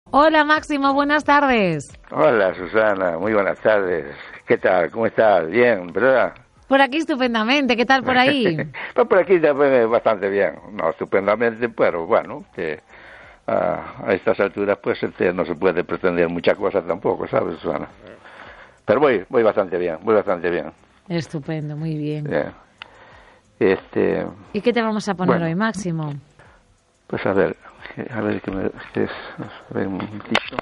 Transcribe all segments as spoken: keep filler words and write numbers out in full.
Hola Máximo, buenas tardes. Hola Susana, muy buenas tardes. ¿Qué tal? ¿Cómo estás? Bien, ¿verdad? Por aquí estupendamente, ¿qué tal por ahí? Pues por aquí también bastante bien, no estupendamente, pero bueno, que a, a estas alturas pues este, no se puede pretender mucha cosa tampoco, ¿sabes, Susana? Pero voy, voy bastante bien, voy bastante bien. Estupendo, muy bien. Bien. Este, ¿Y qué te vamos a poner bueno, hoy, Máximo? Pues a ver, a ver que me... Que es, a ver un momentito.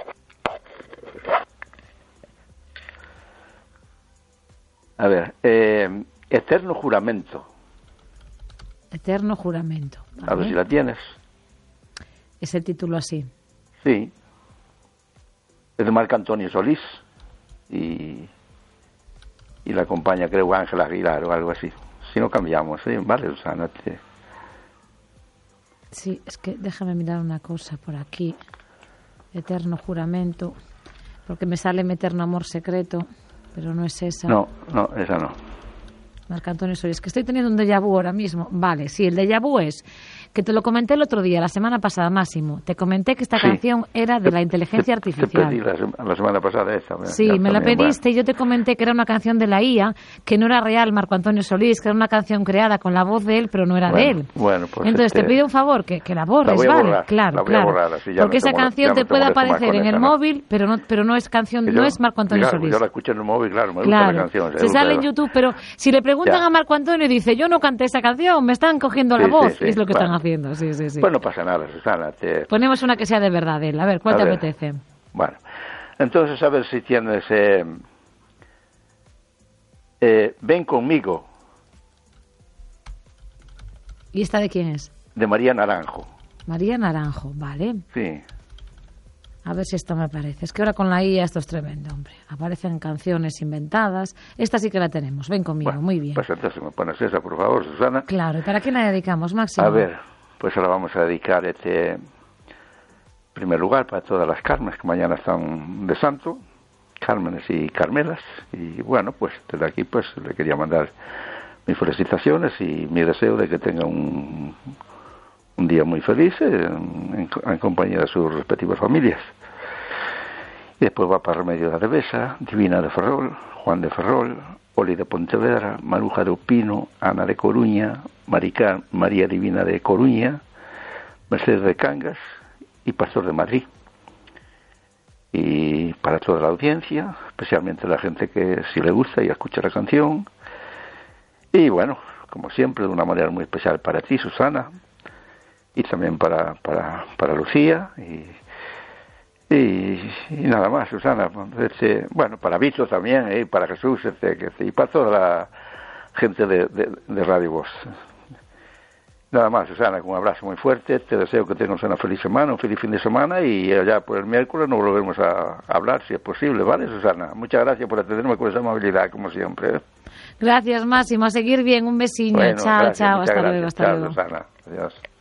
A ver, eh, Eterno Juramento. Eterno Juramento. ¿Vale? A ver si la tienes. Es el título así. Sí. Es de Marc Antonio Solís y, y la acompaña, creo, Ángela Aguilar o algo así. Si no cambiamos, ¿sí? Vale, Susana. Te... Sí, es que déjame mirar una cosa por aquí. Eterno Juramento. Porque me sale mi Eterno Amor Secreto, pero no es esa. No, no, esa no. Marc Antonio Solís, es que estoy teniendo un déjà vu ahora mismo. Vale, sí, el déjà vu es que te lo comenté el otro día, la semana pasada, Máximo. Te comenté que esta sí. canción era de la inteligencia te, artificial. Te pedí la, la semana pasada esa. Sí, me la también, pediste bueno. y yo te comenté que era una canción de la I A, que no era real, Marco Antonio Solís, que era una canción creada con la voz de él, pero no era bueno, de él. Bueno, pues Entonces este... te pido un favor, que, que la borres, la voy a ¿vale? borrar, Claro, la voy claro. a borrar, así ya Porque no esa te canción molesto, te no te puede molesto más aparecer con en esa, el ¿no? móvil, pero no, pero no es canción, yo, no es Marco Antonio claro, Solís. Yo la escuché en el móvil, claro, me claro. gusta la canción. Se sale en YouTube, pero si le preguntan ya. a Marco Antonio y dice, yo no canté esa canción, me están cogiendo sí, la voz, sí, sí. y es lo que bueno. están haciendo, sí, sí, sí. Pues no pasa nada, Susana. Te... Ponemos una que sea de verdad de él. A ver, ¿cuál a te ver. apetece? Bueno, entonces a ver si tienes... Eh, eh, Ven conmigo. ¿Y esta de quién es? De María Naranjo. María Naranjo, vale. Sí. A ver si esto me parece. Es que ahora con la I A esto es tremendo, hombre. Aparecen canciones inventadas. Esta sí que la tenemos. Ven conmigo, Bueno, muy bien. Pues entonces me pones esa, por favor, Susana. Claro, ¿y para quién la dedicamos, Máximo? A ver, pues ahora vamos a dedicar este... En primer lugar, para todas las Carmes que mañana están de santo. Cármenes y Carmelas. Y bueno, pues desde aquí pues le quería mandar mis felicitaciones y mi deseo de que tenga un... un día muy feliz en, en, en compañía de sus respectivas familias. Y después va para Remedio de Arevesa, Divina de Ferrol, Juan de Ferrol, Oli de Pontevedra, Maruja de Opino, Ana de Coruña, Marica, María Divina de Coruña, Mercedes de Cangas y Pastor de Madrid. Y para toda la audiencia, especialmente la gente que si le gusta y escucha la canción. Y bueno, como siempre, de una manera muy especial para ti, Susana, y también para para para Lucía y, y, y nada más, Susana. Este, bueno, para Vito también, y para Jesús, este, que, y para toda la gente de, de, de Radio Voz. Nada más, Susana, un abrazo muy fuerte. Te deseo que tengas una feliz semana, un feliz fin de semana, y allá por el miércoles nos volvemos a hablar, si es posible, ¿vale, Susana? Muchas gracias por atenderme con esa amabilidad, como siempre. Gracias, Máximo. A seguir bien. Un besillo. Bueno, chao, gracias, chao. Hasta gracias. luego, hasta Chao, luego. Susana. Adiós.